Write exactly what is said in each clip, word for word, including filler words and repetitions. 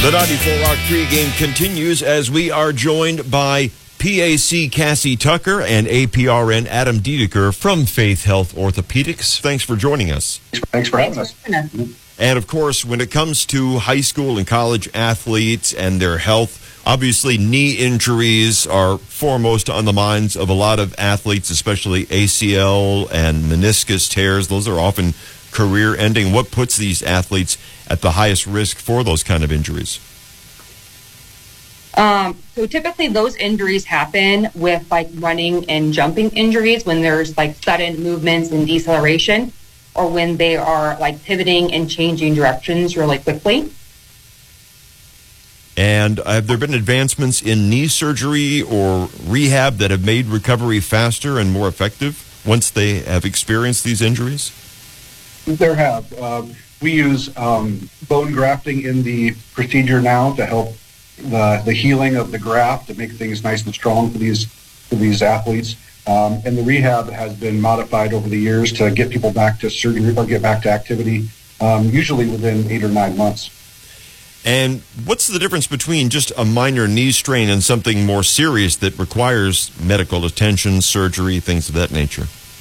The ninety-four Rock pregame continues as we are joined by P A C Cassie Tucker and A P R N Adam Diedeker from Faith Health Orthopedics. Thanks for joining us. Thanks for having us. And of course, when it comes to high school and college athletes and their health, obviously knee injuries are foremost on the minds of a lot of athletes, especially A C L and meniscus tears. Those are often career-ending. What puts these athletes at the highest risk for those kind of injuries? Um, so typically those injuries happen with like running and jumping injuries when there's like sudden movements and deceleration, or when they are like pivoting and changing directions really quickly. And have there been advancements in knee surgery or rehab that have made recovery faster and more effective once they have experienced these injuries? There have. Um, we use um, bone grafting in the procedure now to help the, the healing of the graft, to make things nice and strong for these for these athletes. Um, and the rehab has been modified over the years to get people back to surgery or get back to activity, um, usually within eight or nine months. And what's the difference between just a minor knee strain and something more serious that requires medical attention, surgery, things of that nature?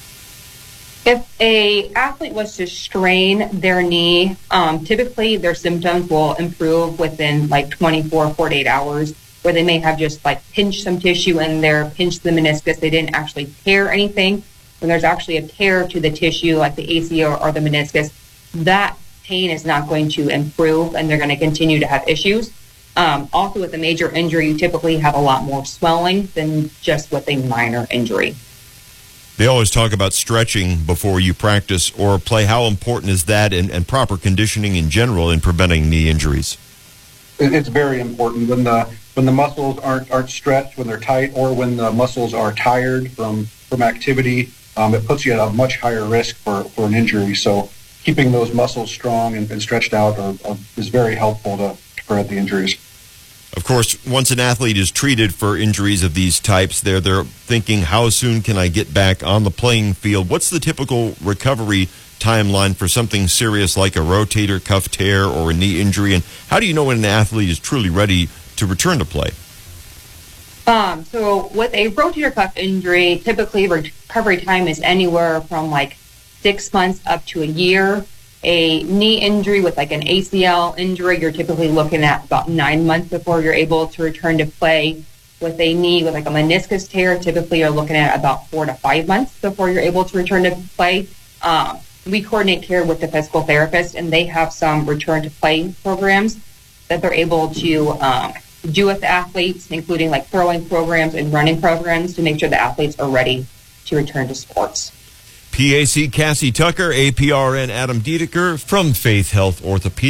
If a athlete was to strain their knee, um, typically their symptoms will improve within like twenty-four, forty-eight hours, where they may have just like pinched some tissue in there, pinched the meniscus. They didn't actually tear anything. When there's actually a tear to the tissue, like the A C L or the meniscus, that pain is not going to improve, and they're going to continue to have issues. Um, also, with a major injury, you typically have a lot more swelling than just with a minor injury. They always talk about stretching before you practice or play. How important is that, and, and proper conditioning in general in preventing knee injuries? It's very important. When the when the muscles aren't aren't stretched, when they're tight, or when the muscles are tired from, from activity, um, it puts you at a much higher risk for, for an injury. So keeping those muscles strong and, and stretched out are, are, is very helpful to, to prevent the injuries. Of course, once an athlete is treated for injuries of these types, they're, they're thinking, how soon can I get back on the playing field? What's the typical recovery timeline for something serious like a rotator cuff tear or a knee injury? And how do you know when an athlete is truly ready to return to play? Um, so with a rotator cuff injury, typically recovery time is anywhere from like six months up to a year. A knee injury with like an A C L injury, you're typically looking at about nine months before you're able to return to play. With a knee with like a meniscus tear, typically you're looking at about four to five months before you're able to return to play. Um, we coordinate care with the physical therapist, and they have some return to play programs that they're able to um, do with the athletes, including like throwing programs and running programs to make sure the athletes are ready to return to sports. P A C Cassie Tucker, A P R N Adam Diedeker from Faith Health Orthopedics.